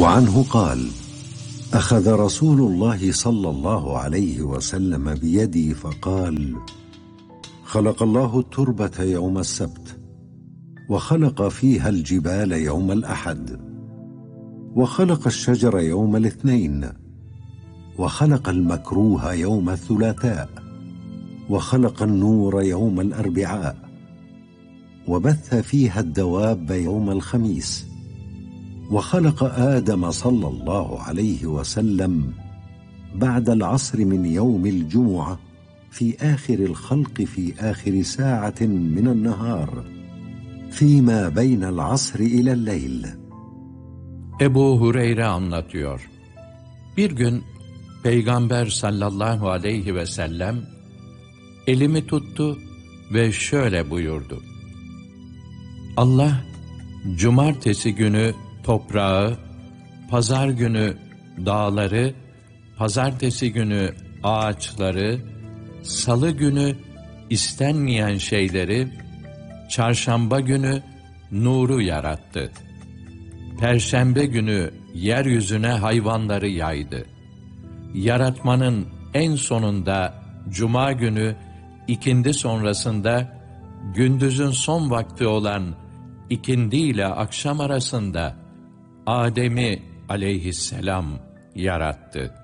وعنه قال: أخذ رسول الله صلى الله عليه وسلم بيدي فقال: خلق الله التربة يوم السبت، وخلق فيها الجبال يوم الأحد، وخلق الشجر يوم الاثنين، وخلق المكروه يوم الثلاثاء، وخلق النور يوم الأربعاء، وبث فيها الدواب يوم الخميس، وخلق آدم صلى الله عليه وسلم بعد العصر من يوم الجمعة في آخر الخلق في آخر ساعة من النهار فيما بين العصر إلى الليل. Ebu Hureyre anlatıyor. Bir gün Peygamber sallallahu aleyhi ve sellem elimi tuttu ve şöyle buyurdu: Allah, cumartesi günü toprağı, pazar günü dağları, pazartesi günü ağaçları, salı günü istenmeyen şeyleri, çarşamba günü nuru yarattı. Perşembe günü yeryüzüne hayvanları yaydı. Yaratmanın en sonunda cuma günü ikindi sonrasında gündüzün son vakti olan ikindi ile akşam arasında Adem'i aleyhisselam yarattı.